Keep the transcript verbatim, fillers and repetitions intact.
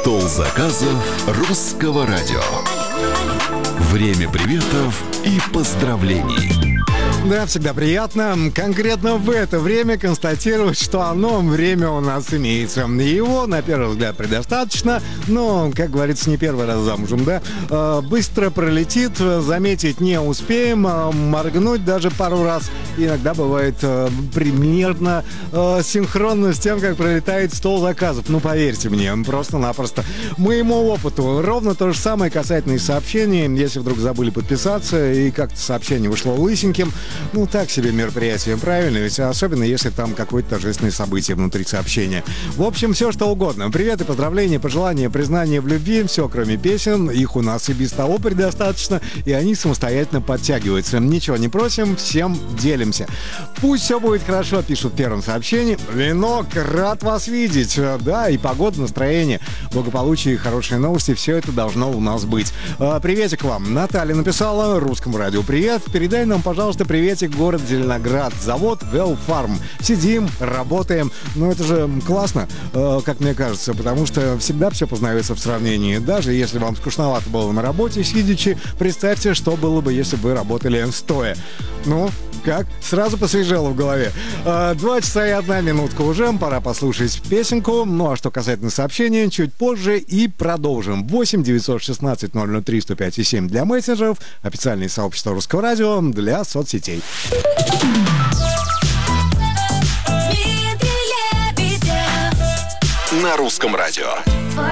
Стол заказов Русского радио. Время приветов и поздравлений. Да, всегда приятно конкретно в это время констатировать, что оно, время у нас имеется. Его, на первый взгляд, предостаточно, но, как говорится, не первый раз замужем, да? Э, быстро пролетит, заметить не успеем, э, моргнуть даже пару раз. Иногда бывает э, примерно э, синхронно с тем, как пролетает стол заказов. Ну, поверьте мне, просто-напросто. Моему опыту ровно то же самое касательно и сообщений. Если вдруг забыли подписаться и как-то сообщение вышло лысеньким, ну, так себе мероприятие, правильно? Ведь особенно, если там какое-то торжественное событие внутри сообщения. В общем, все что угодно. Привет и поздравления, пожелания, признания в любви. Все, кроме песен. Их у нас и без того предостаточно. И они самостоятельно подтягиваются. Ничего не просим, всем делимся. Пусть все будет хорошо, пишут в первом сообщении. Венок, рад вас видеть. Да, и погода, настроение, благополучие и хорошие новости. Все это должно у нас быть. Приветик вам. Наталья написала Русскому радио привет. Передай нам, пожалуйста, приветик, город Зеленоград, завод Well Farm. Сидим, работаем. Ну, это же классно, э, как мне кажется, потому что всегда все познается в сравнении. Даже если вам скучновато было на работе, сидячи, представьте, что было бы, если бы вы работали стоя. Ну, как? Сразу посвежело в голове. Э, два часа и одна минутка уже, пора послушать песенку. Ну, а что касательно сообщения, чуть позже и продолжим. восемь девятьсот шестнадцать ноль ноль три сто пять и семь для мессенджеров, официальное сообщество Русского радио для соцсетей. На Русском радио.